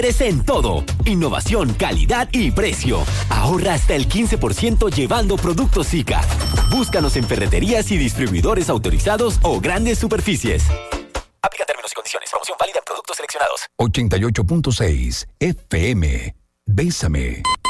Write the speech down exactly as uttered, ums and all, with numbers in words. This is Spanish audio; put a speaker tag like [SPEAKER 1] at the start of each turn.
[SPEAKER 1] En todo, innovación, calidad y precio. Ahorra hasta el quince por ciento llevando productos Zika. Búscanos en ferreterías y distribuidores autorizados o grandes superficies. Aplica términos y condiciones. Promoción válida en productos seleccionados.
[SPEAKER 2] ochenta y ocho punto seis F M. Bésame.